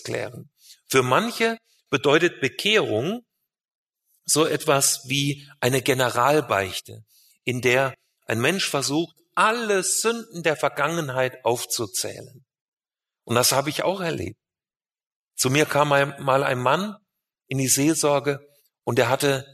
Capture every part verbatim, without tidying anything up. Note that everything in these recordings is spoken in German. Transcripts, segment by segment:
klären. Für manche bedeutet Bekehrung so etwas wie eine Generalbeichte, in der ein Mensch versucht, alle Sünden der Vergangenheit aufzuzählen. Und das habe ich auch erlebt. Zu mir kam mal ein Mann in die Seelsorge und er hatte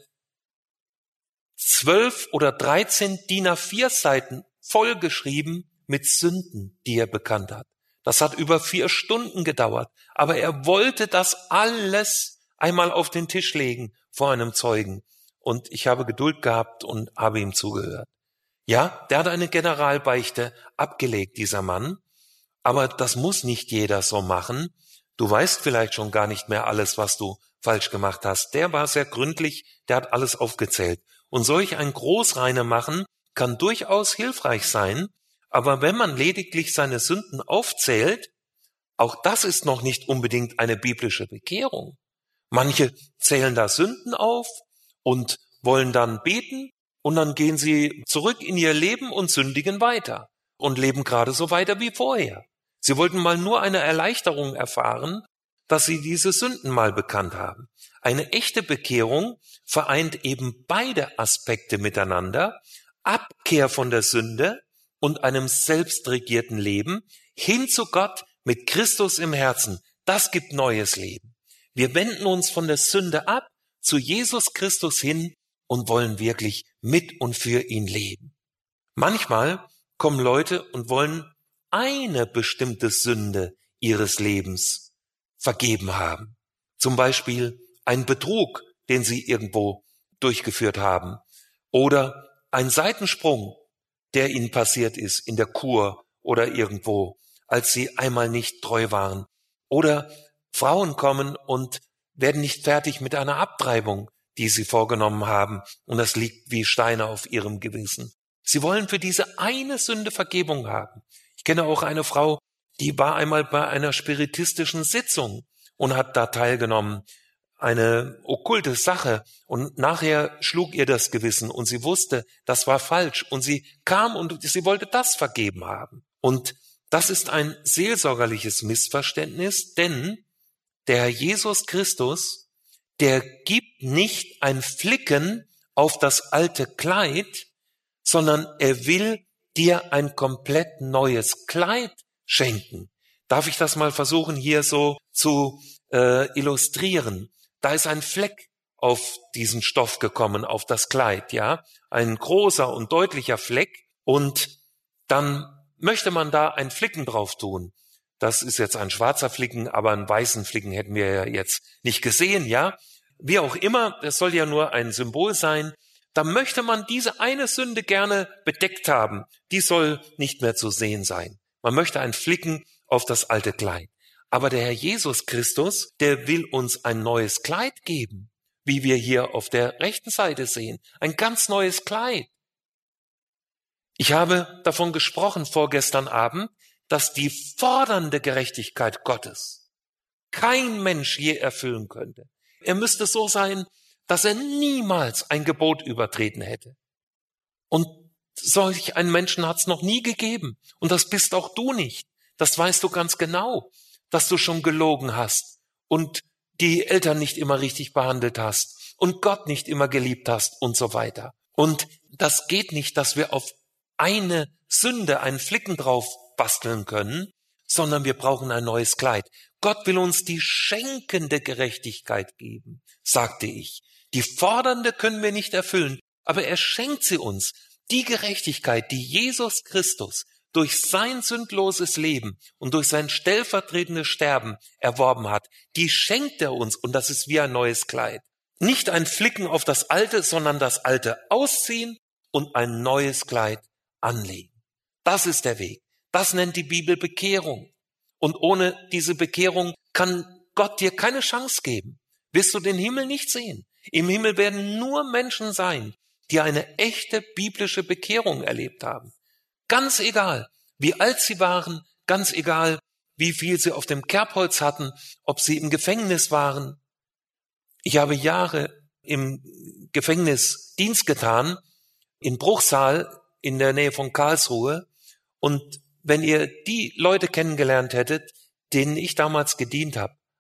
zwölf oder dreizehn D I N A vier Seiten vollgeschrieben mit Sünden, die er bekannt hat. Das hat über vier Stunden gedauert, aber er wollte das alles einmal auf den Tisch legen vor einem Zeugen. Und ich habe Geduld gehabt und habe ihm zugehört. Ja, der hat eine Generalbeichte abgelegt, dieser Mann. Aber das muss nicht jeder so machen. Du weißt vielleicht schon gar nicht mehr alles, was du falsch gemacht hast. Der war sehr gründlich, der hat alles aufgezählt. Und solch ein Großreine machen kann durchaus hilfreich sein. Aber wenn man lediglich seine Sünden aufzählt, auch das ist noch nicht unbedingt eine biblische Bekehrung. Manche zählen da Sünden auf und wollen dann beten und dann gehen sie zurück in ihr Leben und sündigen weiter und leben gerade so weiter wie vorher. Sie wollten mal nur eine Erleichterung erfahren, dass sie diese Sünden mal bekannt haben. Eine echte Bekehrung vereint eben beide Aspekte miteinander, Abkehr von der Sünde und einem selbstregierten Leben hin zu Gott mit Christus im Herzen. Das gibt neues Leben. Wir wenden uns von der Sünde ab zu Jesus Christus hin und wollen wirklich mit und für ihn leben. Manchmal kommen Leute und wollen eine bestimmte Sünde ihres Lebens vergeben haben. Zum Beispiel ein Betrug, den sie irgendwo durchgeführt haben. Oder ein Seitensprung, der ihnen passiert ist in der Kur oder irgendwo, als sie einmal nicht treu waren. Oder Frauen kommen und werden nicht fertig mit einer Abtreibung, die sie vorgenommen haben, und das liegt wie Steine auf ihrem Gewissen. Sie wollen für diese eine Sünde Vergebung haben. Ich kenne auch eine Frau, die war einmal bei einer spiritistischen Sitzung und hat da teilgenommen, eine okkulte Sache, und nachher schlug ihr das Gewissen und sie wusste, das war falsch, und sie kam und sie wollte das vergeben haben. Und das ist ein seelsorgerliches Missverständnis, denn der Herr Jesus Christus, der gibt nicht ein Flicken auf das alte Kleid, sondern er will dir ein komplett neues Kleid schenken. Darf ich das mal versuchen, hier so zu äh, illustrieren? Da ist ein Fleck auf diesen Stoff gekommen, auf das Kleid, ja, ein großer und deutlicher Fleck, und dann möchte man da einen Flicken drauf tun. Das ist jetzt ein schwarzer Flicken, aber einen weißen Flicken hätten wir ja jetzt nicht gesehen, ja. Wie auch immer, das soll ja nur ein Symbol sein. Da möchte man diese eine Sünde gerne bedeckt haben. Die soll nicht mehr zu sehen sein. Man möchte einen Flicken auf das alte Kleid. Aber der Herr Jesus Christus, der will uns ein neues Kleid geben, wie wir hier auf der rechten Seite sehen. Ein ganz neues Kleid. Ich habe davon gesprochen vorgestern Abend, dass die fordernde Gerechtigkeit Gottes kein Mensch je erfüllen könnte. Er müsste so sein, dass er niemals ein Gebot übertreten hätte. Und solch einen Menschen hat es noch nie gegeben. Und das bist auch du nicht. Das weißt du ganz genau, dass du schon gelogen hast und die Eltern nicht immer richtig behandelt hast und Gott nicht immer geliebt hast und so weiter. Und das geht nicht, dass wir auf eine Sünde einen Flicken drauf basteln können, sondern wir brauchen ein neues Kleid. Gott will uns die schenkende Gerechtigkeit geben, sagte ich. Die fordernde können wir nicht erfüllen, aber er schenkt sie uns. Die Gerechtigkeit, die Jesus Christus durch sein sündloses Leben und durch sein stellvertretendes Sterben erworben hat, die schenkt er uns, und das ist wie ein neues Kleid. Nicht ein Flicken auf das Alte, sondern das Alte ausziehen und ein neues Kleid anlegen. Das ist der Weg. Das nennt die Bibel Bekehrung. Und ohne diese Bekehrung kann Gott dir keine Chance geben. Wirst du den Himmel nicht sehen. Im Himmel werden nur Menschen sein, die eine echte biblische Bekehrung erlebt haben. Ganz egal, wie alt sie waren, ganz egal, wie viel sie auf dem Kerbholz hatten, ob sie im Gefängnis waren. Ich habe Jahre im Gefängnis Dienst getan, in Bruchsal in der Nähe von Karlsruhe. Und wenn ihr die Leute kennengelernt hättet, denen ich damals gedient habe,